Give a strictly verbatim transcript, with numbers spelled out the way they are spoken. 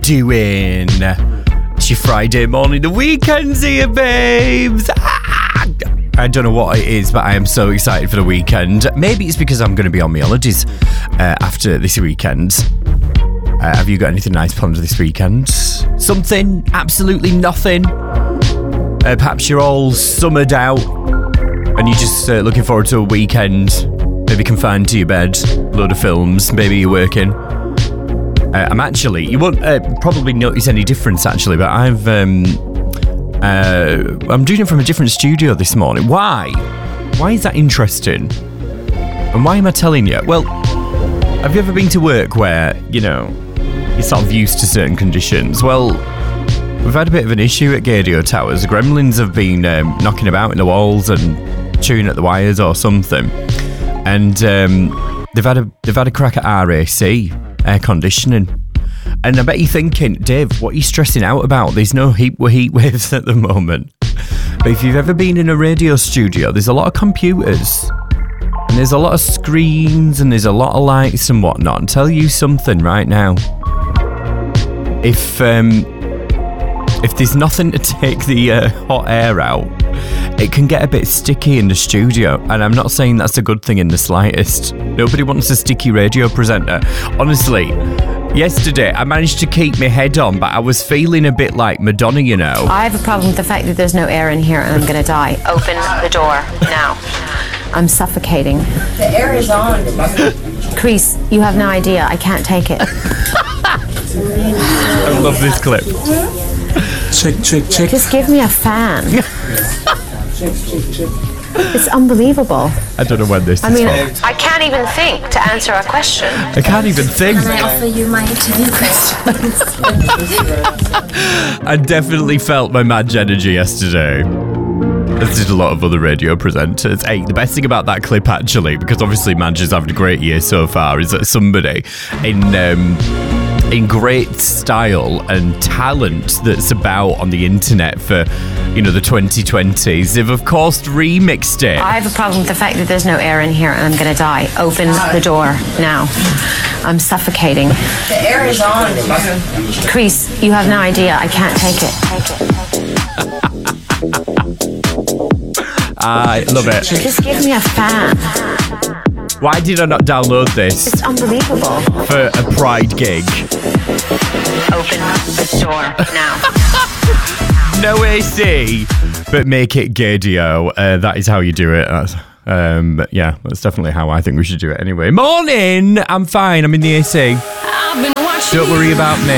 doing? It's your Friday morning, the weekend's here, babes. Ah! I don't know what it is, but I am so excited for the weekend. Maybe it's because I'm going to be on my holidays uh, after this weekend. Uh, have you got anything nice planned this weekend? Something? Absolutely nothing? Uh, perhaps you're all summered out and you're just uh, looking forward to a weekend, maybe confined to your bed, load of films, maybe you're working. Uh, I'm actually, you won't uh, probably notice any difference actually, but I've, um, uh, I'm doing it from a different studio this morning. Why? Why is that interesting? And why am I telling you? Well, have you ever been to work where, you know, you're sort of used to certain conditions? Well, we've had a bit of an issue at Gadio Towers. Gremlins have been um, knocking about in the walls and chewing at the wires or something. And um, they've had a they've had a crack at R A C, air conditioning. And I bet you're thinking, Dave, what are you stressing out about? There's no heat heat waves at the moment. But if you've ever been in a radio studio, there's a lot of computers. And there's a lot of screens and there's a lot of lights and whatnot. I'll tell you something right now. If um, if there's nothing to take the uh, hot air out, it can get a bit sticky in the studio. And I'm not saying that's a good thing in the slightest. Nobody wants a sticky radio presenter. Honestly, yesterday I managed to keep my head on, but I was feeling a bit like Madonna, you know. I have a problem with the fact that there's no air in here and I'm going to die. Open the door now. I'm suffocating. The air is on. Chris, you have no idea. I can't take it. I love this clip. Check, check, check. Just give me a fan. It's unbelievable. I don't know when this I is mean, from. I can't even think to answer a question. I can't even think. Can I offer you my interview questions? I definitely felt my Madge energy yesterday. As did a lot of other radio presenters. Hey, the best thing about that clip, actually, because obviously Madge is having a great year so far, is that somebody in um, in great style and talent that's about on the internet for, you know, the twenty twenties, they've of course remixed it. I have a problem with the fact that there's no air in here and I'm going to die. Open the door now. I'm suffocating. The air is on. Chris, you have no idea. I can't take it. Take it. I love it. Just give me a fan. Why did I not download this It's unbelievable. for a Pride gig? Open the door now. No A C, but make it Gadio. Uh, that is how you do it. That's, um, yeah, that's definitely how I think we should do it anyway. Morning! I'm fine. I'm in the A C. Don't worry about me.